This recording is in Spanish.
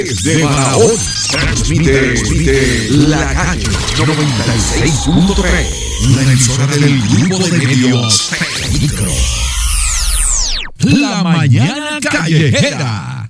Desde Barahona, transmite La Calle 96.3, una emisora del grupo de medios Peligro. La Mañana Callejera.